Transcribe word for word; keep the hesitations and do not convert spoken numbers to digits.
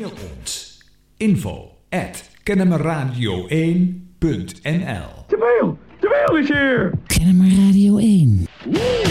Mail ons. Info at kennemerradio één punt n l. De mail! De mail is hier! Kennemer